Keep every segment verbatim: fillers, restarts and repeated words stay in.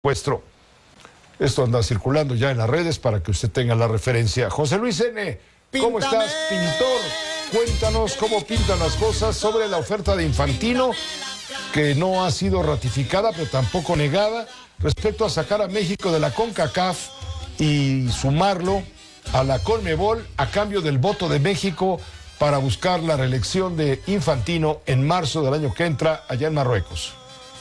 Vuestro. Esto anda circulando ya en las redes para que usted tenga la referencia. José Luis N., ¿cómo Píntame. estás, pintor? Cuéntanos cómo pintan las cosas sobre la oferta de Infantino, que no ha sido ratificada, pero tampoco negada, respecto a sacar a México de la CONCACAF y sumarlo a la CONMEBOL a cambio del voto de México para buscar la reelección de Infantino en marzo del año que entra allá en Marruecos.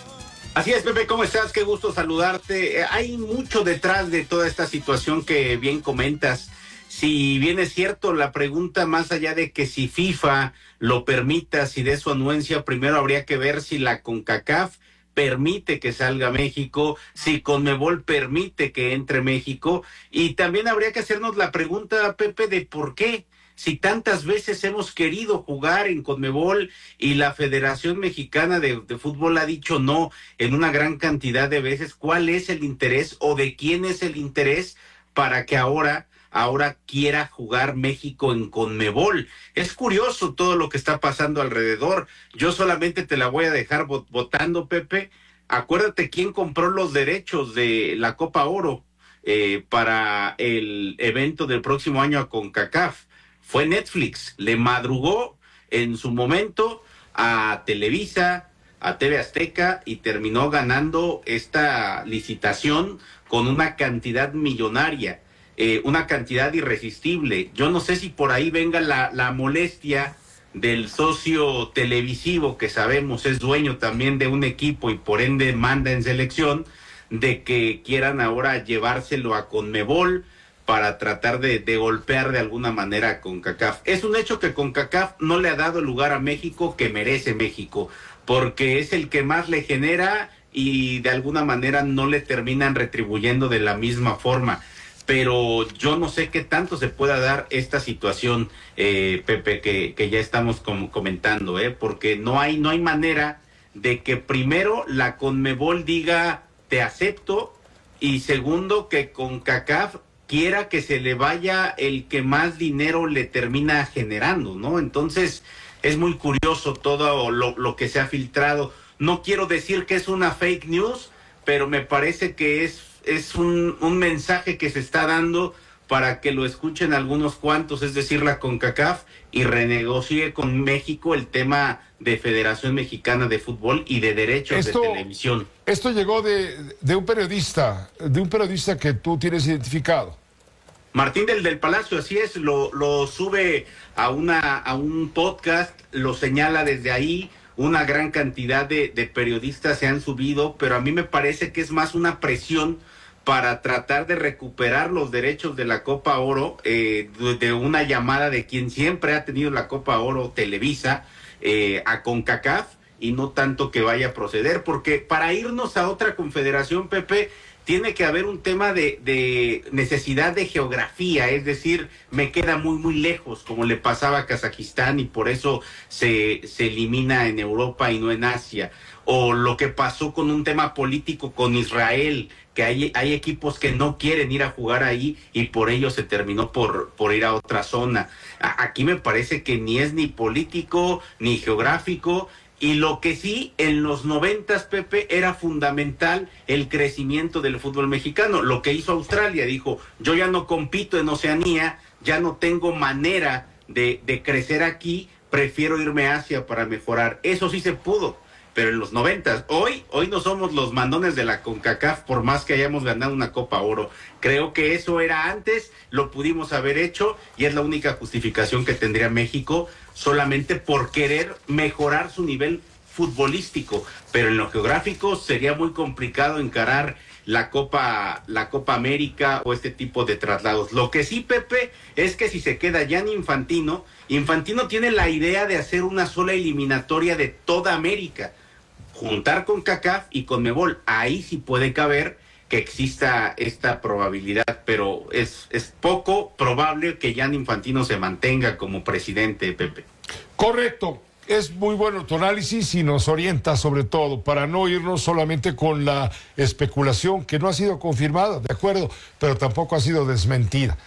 Así es, Pepe, ¿cómo estás? Qué gusto saludarte. Eh, hay mucho detrás de toda esta situación que bien comentas. Si bien es cierto, la pregunta más allá de que si FIFA lo permita, si de su anuencia, primero habría que ver si la CONCACAF permite que salga México, si CONMEBOL permite que entre México, y también habría que hacernos la pregunta, Pepe, de por qué. Si tantas veces hemos querido jugar en CONMEBOL y la Federación Mexicana de, de Fútbol ha dicho no en una gran cantidad de veces, ¿cuál es el interés o de quién es el interés para que ahora, ahora quiera jugar México en CONMEBOL? Es curioso todo lo que está pasando alrededor. Yo solamente te la voy a dejar votando, Pepe. Acuérdate quién compró los derechos de la Copa Oro eh, para el evento del próximo año a CONCACAF. Fue Netflix, le madrugó en su momento a Televisa, a T V Azteca y terminó ganando esta licitación con una cantidad millonaria, eh, una cantidad irresistible. Yo no sé si por ahí venga la, la molestia del socio televisivo, que sabemos es dueño también de un equipo y por ende manda en selección, de que quieran ahora llevárselo a CONMEBOL para tratar de, de golpear de alguna manera a CONCACAF. Es un hecho que CONCACAF no le ha dado el lugar a México que merece México, porque es el que más le genera y de alguna manera no le terminan retribuyendo de la misma forma. Pero yo no sé qué tanto se pueda dar esta situación, eh, Pepe, que, que ya estamos com- comentando, ¿eh? Porque no hay, no hay manera de que primero la CONMEBOL diga te acepto y segundo que CONCACAF quiera que se le vaya el que más dinero le termina generando, ¿no? Entonces, es muy curioso todo lo, lo que se ha filtrado. No quiero decir que es una fake news, pero me parece que es, es un, un mensaje que se está dando para que lo escuchen algunos cuantos, es decir, la CONCACAF, y renegocie con México el tema de Federación Mexicana de Fútbol y de derechos esto, de televisión. Esto llegó de, de un periodista, de un periodista que tú tienes identificado. Martín del del Palacio, así es, lo, lo sube a una a un podcast, lo señala desde ahí, una gran cantidad de, de periodistas se han subido, pero a mí me parece que es más una presión para tratar de recuperar los derechos de la Copa Oro, eh, de, de una llamada de quien siempre ha tenido la Copa Oro, Televisa, eh, a CONCACAF, y no tanto que vaya a proceder, porque para irnos a otra confederación, Pepe, tiene que haber un tema de, de necesidad de geografía, es decir, me queda muy, muy lejos, como le pasaba a Kazajistán y por eso se, se elimina en Europa y no en Asia. O lo que pasó con un tema político con Israel, que hay, hay equipos que no quieren ir a jugar ahí y por ello se terminó por, por ir a otra zona. A, aquí me parece que ni es ni político ni geográfico. Y lo que sí, en los noventas, Pepe, era fundamental el crecimiento del fútbol mexicano. Lo que hizo Australia, dijo, yo ya no compito en Oceanía, ya no tengo manera de, de crecer aquí, prefiero irme a Asia para mejorar. Eso sí se pudo, pero en los noventas. Hoy, hoy no somos los mandones de la CONCACAF, por más que hayamos ganado una Copa Oro. Creo que eso era antes, lo pudimos haber hecho, y es la única justificación que tendría México, solamente por querer mejorar su nivel futbolístico, pero en lo geográfico sería muy complicado encarar la Copa, la Copa América o este tipo de traslados. Lo que sí, Pepe, es que si se queda Gianni Infantino, Infantino tiene la idea de hacer una sola eliminatoria de toda América, juntar con CONCACAF y CONMEBOL. Ahí sí puede caber que exista esta probabilidad, pero es, es poco probable que Gianni Infantino se mantenga como presidente, Pepe. Correcto. Es muy bueno tu análisis y nos orienta sobre todo para no irnos solamente con la especulación que no ha sido confirmada, de acuerdo, pero tampoco ha sido desmentida.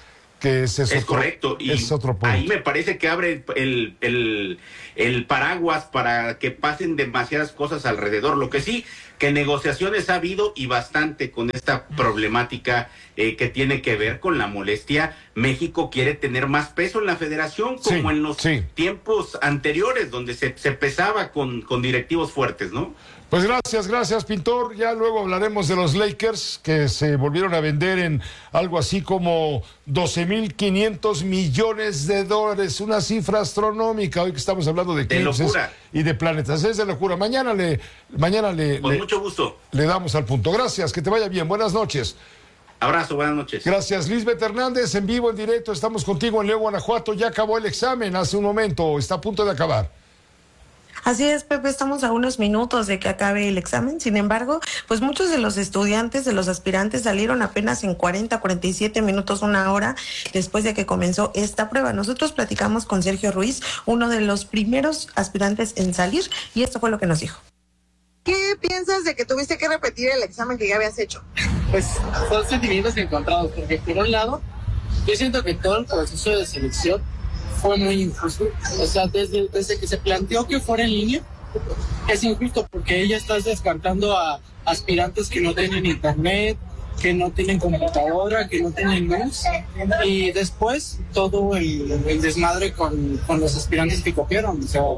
que ese es, es otro, correcto, y es otro punto. Ahí me parece que abre el, el, el paraguas para que pasen demasiadas cosas alrededor. Lo que sí, que negociaciones ha habido y bastante con esta problemática eh, que tiene que ver con la molestia. México quiere tener más peso en la federación, como sí, en los sí. tiempos anteriores, donde se, se pesaba con, con directivos fuertes, ¿no? Pues gracias, gracias, Pintor. Ya luego hablaremos de los Lakers, que se volvieron a vender en algo así como doce mil quinientos millones de dólares, una cifra astronómica. Hoy que estamos hablando de eclipses y de planetas. Es de locura. Mañana le, mañana le, Con le, mucho gusto. Le damos al punto. Gracias, que te vaya bien. Buenas noches. Abrazo, buenas noches. Gracias, Lisbeth Hernández, en vivo, en directo. Estamos contigo en León, Guanajuato. Ya acabó el examen hace un momento, está a punto de acabar. Así es, Pepe, estamos a unos minutos de que acabe el examen. Sin embargo, pues muchos de los estudiantes, de los aspirantes, salieron apenas en cuarenta, cuarenta y siete minutos, una hora después de que comenzó esta prueba. Nosotros platicamos con Sergio Ruiz, uno de los primeros aspirantes en salir, y esto fue lo que nos dijo. ¿Qué piensas de que tuviste que repetir el examen que ya habías hecho? Pues son sentimientos encontrados, porque por un lado, yo siento que todo el proceso de selección fue muy injusto. O sea, desde, desde que se planteó que fuera en línea, es injusto porque ella estás descartando a aspirantes que no tienen internet, que no tienen computadora, que no tienen luz, y después todo el, el desmadre con, con los aspirantes que copiaron. O sea,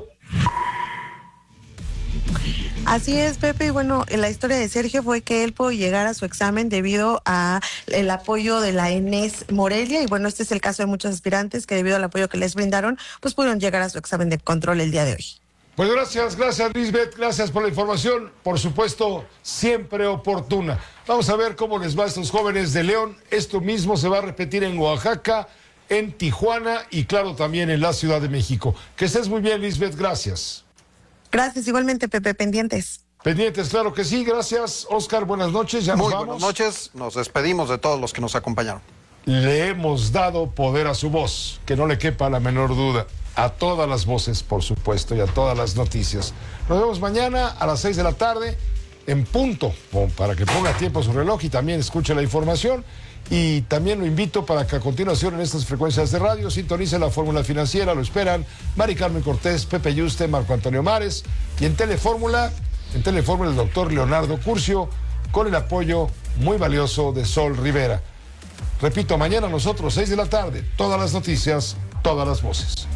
así es, Pepe, y bueno, la historia de Sergio fue que él pudo llegar a su examen debido a el apoyo de la ENES Morelia, y bueno, este es el caso de muchos aspirantes que debido al apoyo que les brindaron, pues pudieron llegar a su examen de control el día de hoy. Pues gracias, gracias Lisbeth, gracias por la información, por supuesto, siempre oportuna. Vamos a ver cómo les va a estos jóvenes de León. Esto mismo se va a repetir en Oaxaca, en Tijuana y claro también en la Ciudad de México. Que estés muy bien, Lisbeth, gracias. Gracias, igualmente, Pepe, pendientes. Pendientes, claro que sí, gracias. Oscar, buenas noches, ya nos Muy vamos. buenas noches, nos despedimos de todos los que nos acompañaron. Le hemos dado poder a su voz, que no le quepa la menor duda. A todas las voces, por supuesto, y a todas las noticias. Nos vemos mañana a las seis de la tarde, en punto, para que ponga tiempo a su reloj y también escuche la información. Y también lo invito para que a continuación en estas frecuencias de radio sintonice la Fórmula Financiera. Lo esperan Mari Carmen Cortés, Pepe Yuste, Marco Antonio Mares. Y en Telefórmula, en Telefórmula el doctor Leonardo Curcio, con el apoyo muy valioso de Sol Rivera. Repito, mañana nosotros, seis de la tarde, todas las noticias, todas las voces.